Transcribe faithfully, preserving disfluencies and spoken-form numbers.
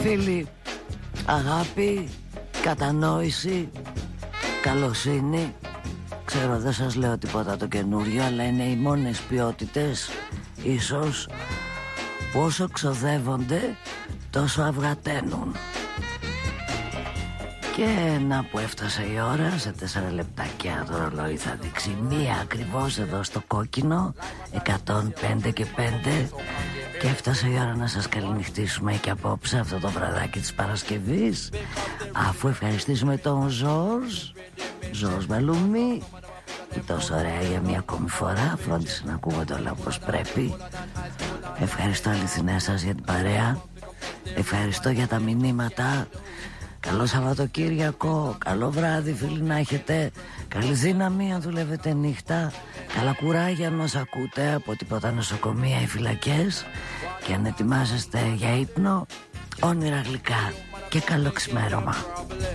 Φίλοι, αγάπη, κατανόηση, καλοσύνη. Ξέρω δεν σας λέω τίποτα το καινούριο, αλλά είναι οι μόνες ποιότητες ίσως που όσο ξοδεύονται τόσο αυγαταίνουν. Και να που έφτασε η ώρα, σε τέσσερα λεπτάκια το ρολόι θα δείξει μία ακριβώς εδώ στο κόκκινο, εκατόν πέντε και πέντε. Και έφτασε η ώρα να σας καληνυχτήσουμε και απόψε αυτό το βραδάκι της Παρασκευής, αφού ευχαριστήσουμε τον Ζορζ Ζορζ Μπαλούμι, που τόσο ωραία για μία ακόμη φορά φρόντισε να ακούγονται όλα όπως πρέπει. Ευχαριστώ αληθινά σας για την παρέα. Ευχαριστώ για τα μηνύματα. Καλό Σαββατοκύριακο, καλό βράδυ φίλοι να έχετε. Καλή δύναμη αν δουλεύετε νύχτα. Καλά κουράγια αν μας ακούτε από τίποτα νοσοκομεία ή φυλακές. Και αν ετοιμάζεστε για ύπνο, όνειρα γλυκά και καλό ξημέρωμα.